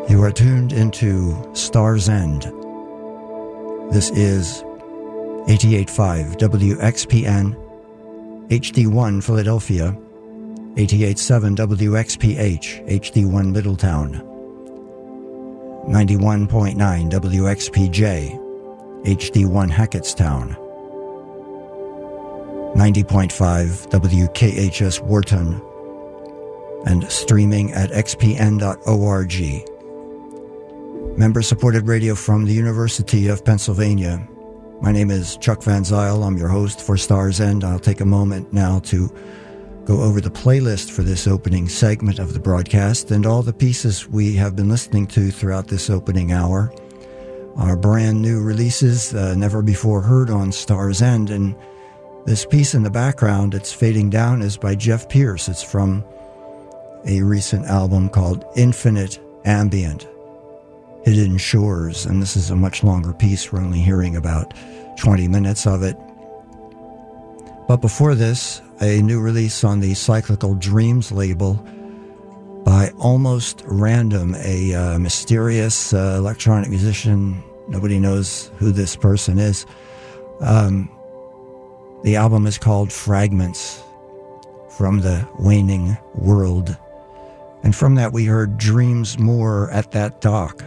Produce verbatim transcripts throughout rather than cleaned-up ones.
You are tuned into Star's End. This is eighty-eight point five W X P N, H D one Philadelphia, eighty-eight point seven W X P H, H D one Middletown, ninety-one point nine W X P J, H D one Hackettstown, ninety point five W K H S Wharton, and streaming at x p n dot org. Member-supported radio from the University of Pennsylvania. My name is Chuck Van Zyl. I'm your host for Star's End. I'll take a moment now to go over the playlist for this opening segment of the broadcast, and all the pieces we have been listening to throughout this opening hour are brand new releases, uh, never before heard on Star's End. And this piece in the background, it's fading down, is by Jeff Pierce. It's from a recent album called Infinite Ambient, Hidden Shores, and this is a much longer piece. We're only hearing about twenty minutes of it. But before this, a new release on the Cyclical Dreams label by Almost Random, a uh, mysterious uh, electronic musician. Nobody knows who this person is. Um, the album is called Fragments from the Waning World. And from that we heard Dreams More at That Dock.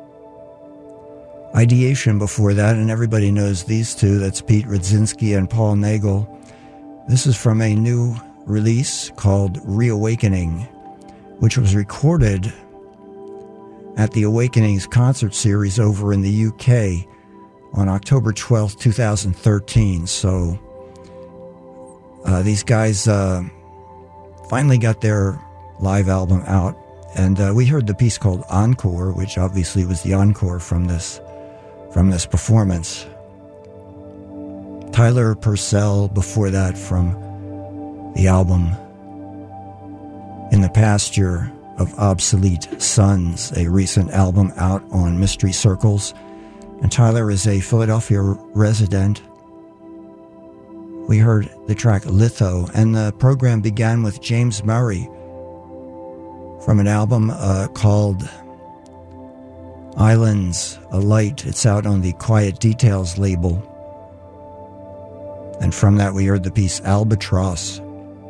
Ideation before that, and everybody knows these two. That's Pete Rudzinski and Paul Nagel. This is from a new release called Reawakening, which was recorded at the Awakenings concert series over in the U K on October twelfth, twenty thirteen. So uh, these guys uh, finally got their live album out, and uh, we heard the piece called Encore, which obviously was the encore from this from this performance. Tyler Purcell before that from the album In the Pasture of Obsolete Sons, a recent album out on Mystery Circles. And Tyler is a Philadelphia resident. We heard the track Litho, and the program began with James Murray from an album uh, called Islands, A Light. It's out on the Quiet Details label. And from that we heard the piece Albatross.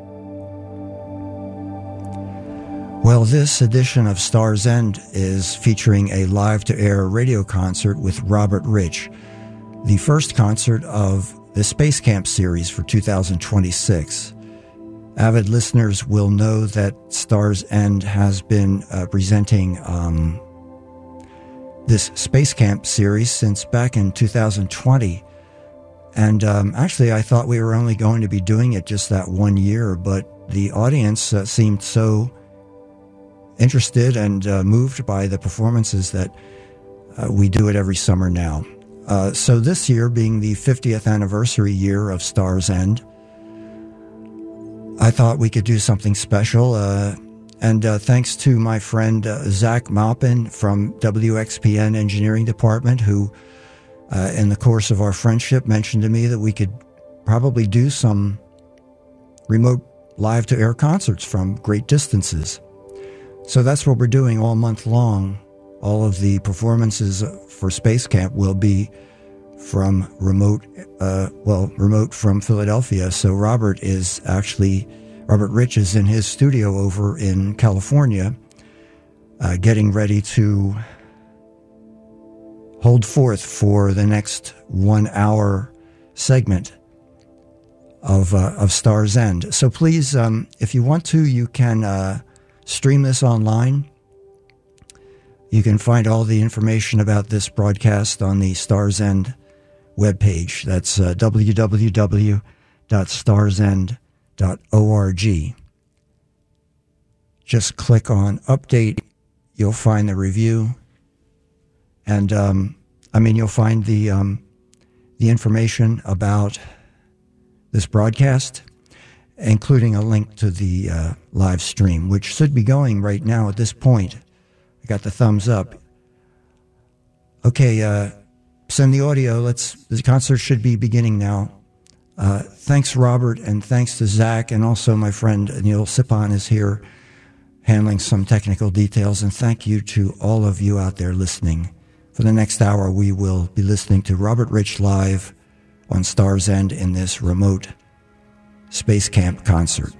Well, this edition of Star's End is featuring a live-to-air radio concert with Robert Rich, the first concert of the Space Camp series for two thousand twenty-six. Avid listeners will know that Star's End has been uh, presenting um, this Space Camp series since back in two thousand twenty. And um, actually, I thought we were only going to be doing it just that one year, but the audience uh, seemed so interested and uh, moved by the performances that uh, we do it every summer now. Uh, so this year, being the fiftieth anniversary year of Star's End, I thought we could do something special. Uh, and uh, thanks to my friend uh, Zach Maupin from W X P N Engineering Department, who uh, in the course of our friendship mentioned to me that we could probably do some remote live-to-air concerts from great distances. So that's what we're doing all month long. All of the performances for Space Camp will be from remote, uh, well, remote from Philadelphia. So Robert is actually, Robert Rich is in his studio over in California, uh, getting ready to hold forth for the next one-hour segment of uh, of Star's End. So please, um, if you want to, you can uh, stream this online. You can find all the information about this broadcast on the Star's End webpage. That's uh, w w w dot stars end dot org. Just click on Update. You'll find the review. And, um, I mean, you'll find the um, the information about this broadcast, including a link to the uh, live stream, which should be going right now at this point. I got the thumbs up. Okay, uh, send the audio. Let's. The concert should be beginning now. Uh, thanks, Robert, and thanks to Zach, and also my friend Neil Sipon is here handling some technical details, and thank you to all of you out there listening. For the next hour, we will be listening to Robert Rich live on Star's End in this remote Space Camp concert.